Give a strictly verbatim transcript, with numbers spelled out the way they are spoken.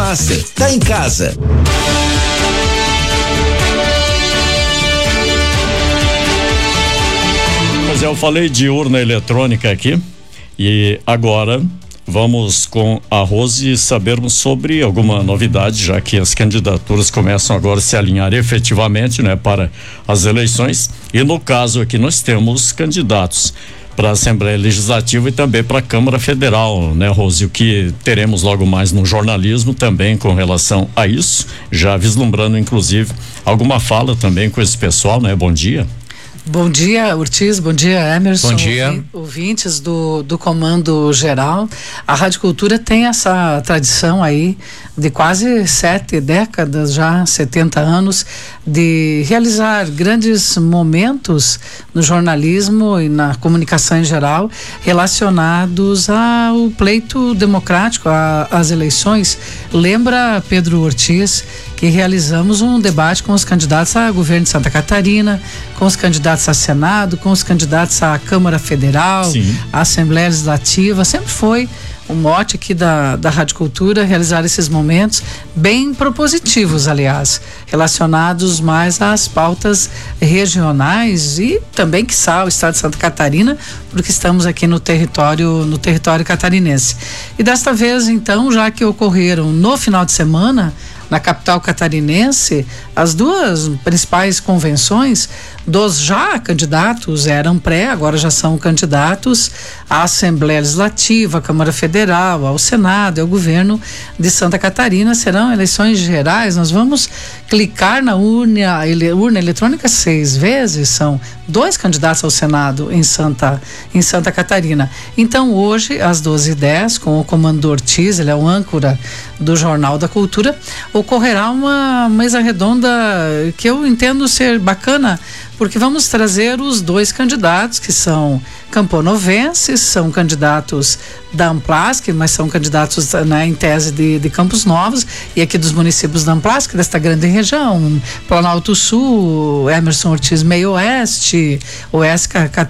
Master, tá em casa. Mas eu falei de urna eletrônica aqui e agora vamos com a Rose sabermos sobre alguma novidade, já que as candidaturas começam agora a se alinhar efetivamente, né, para as eleições. E no caso aqui nós temos candidatos para a Assembleia Legislativa e também para a Câmara Federal, né, Rose? O que teremos logo mais no jornalismo também com relação a isso, já vislumbrando inclusive alguma fala também com esse pessoal, né? Bom dia. Bom dia, Ortiz, bom dia, Emerson. Bom dia. Ouvi, ouvintes do, do Comando Geral. A Rádio Cultura tem essa tradição aí de quase sete décadas, já setenta anos, de realizar grandes momentos no jornalismo e na comunicação em geral relacionados ao pleito democrático, às eleições. Lembra, Pedro Ortiz, que realizamos um debate com os candidatos a governo de Santa Catarina, com os candidatos a Senado, com os candidatos à Câmara Federal, Sim. à Assembleia Legislativa. Sempre foi um mote aqui da, da Rádio Cultura realizar esses momentos bem propositivos, aliás, relacionados mais às pautas regionais e também, quiçá, o estado de Santa Catarina, porque estamos aqui no território, no território catarinense. E desta vez, então, já que ocorreram no final de semana, na capital catarinense, as duas principais convenções dos já candidatos eram pré, agora já são candidatos à Assembleia Legislativa, à Câmara Federal, ao Senado e ao governo de Santa Catarina. Serão eleições gerais. Nós vamos clicar na urna, ele, urna eletrônica seis vezes. São dois candidatos ao Senado em Santa, em Santa Catarina. Então, hoje, às doze e dez, com o comando Ortiz, ele é o âncora do Jornal da Cultura, ocorrerá uma mesa redonda que eu entendo ser bacana, porque vamos trazer os dois candidatos que são camponovenses, são candidatos da Amplasc, mas são candidatos, né, em tese de, de Campos Novos e aqui dos municípios da Amplasc, desta grande região, Planalto Sul, Emerson Ortiz, Meio Oeste, Oeste